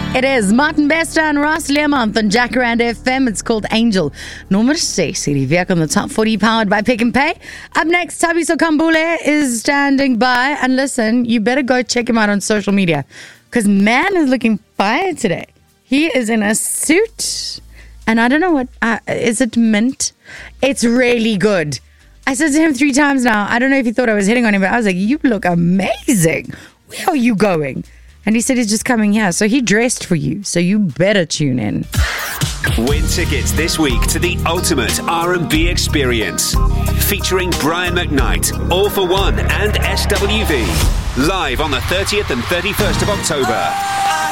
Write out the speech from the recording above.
It is Martin Bester and Ross Learmonth on Jacaranda FM. It's called Angel. Nummer 6 hierdie week on the Top 40 powered by Pick and Pay. Up next, Thabiso Kambule is standing by. And listen, you better go check him out on social media because man is looking fire today. He is in a suit. And I don't know what, is it mint? It's really good. I said to him 3 times now, I don't know if he thought I was hitting on him, but I was like, you look amazing. Where are you going? And he said he's just coming here. So he dressed for you. So you better tune in. Win tickets this week to the ultimate R&B experience. Featuring Brian McKnight, All For One and SWV. Live on the 30th and 31st of October.